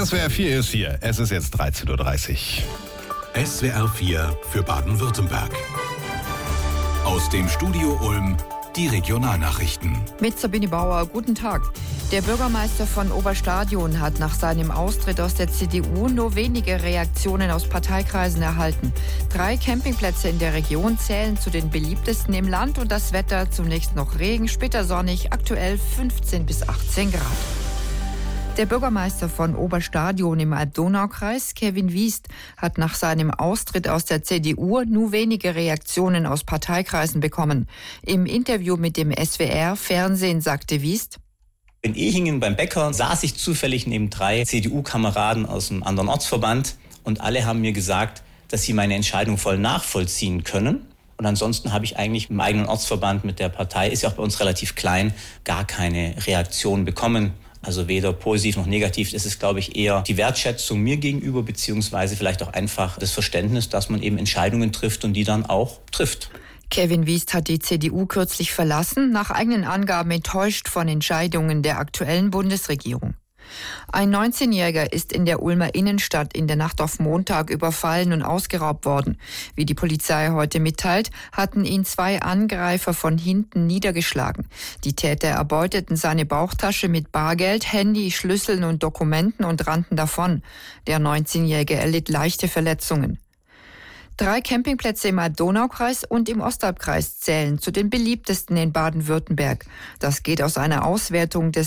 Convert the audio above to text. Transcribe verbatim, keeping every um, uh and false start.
S W R vier ist hier. Es ist jetzt dreizehn Uhr dreißig. S W R vier für Baden-Württemberg. Aus dem Studio Ulm die Regionalnachrichten. Mit Sabine Bauer, guten Tag. Der Bürgermeister von Oberstadion hat nach seinem Austritt aus der C D U nur wenige Reaktionen aus Parteikreisen erhalten. Drei Campingplätze in der Region zählen zu den beliebtesten im Land und das Wetter zunächst noch Regen, später sonnig, aktuell fünfzehn bis achtzehn Grad. Der Bürgermeister von Oberstadion im Alb-Donau-Kreis, Kevin Wiest, hat nach seinem Austritt aus der C D U nur wenige Reaktionen aus Parteikreisen bekommen. Im Interview mit dem S W R-Fernsehen sagte Wiest: In Ehingen beim Bäcker saß ich zufällig neben drei C D U-Kameraden aus einem anderen Ortsverband und alle haben mir gesagt, dass sie meine Entscheidung voll nachvollziehen können. Und ansonsten habe ich eigentlich im eigenen Ortsverband mit der Partei, ist ja auch bei uns relativ klein, gar keine Reaktion bekommen. Also weder positiv noch negativ. Es ist, glaube ich, eher die Wertschätzung mir gegenüber, beziehungsweise vielleicht auch einfach das Verständnis, dass man eben Entscheidungen trifft und die dann auch trifft. Kevin Wiest hat die C D U kürzlich verlassen, nach eigenen Angaben enttäuscht von Entscheidungen der aktuellen Bundesregierung. Ein neunzehnjähriger ist in der Ulmer Innenstadt in der Nacht auf Montag überfallen und ausgeraubt worden. Wie die Polizei heute mitteilt, hatten ihn zwei Angreifer von hinten niedergeschlagen. Die Täter erbeuteten seine Bauchtasche mit Bargeld, Handy, Schlüsseln und Dokumenten und rannten davon. Der neunzehnjährige erlitt leichte Verletzungen. Drei Campingplätze im Alb-Donau-Kreis und im Ostalbkreis zählen zu den beliebtesten in Baden-Württemberg. Das geht aus einer Auswertung des